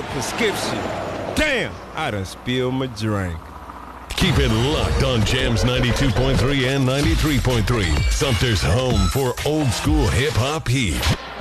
a prescription. Damn, I done spilled my drink. Keep it locked on Jams 92.3 and 93.3. Sumter's home for old school hip-hop heat.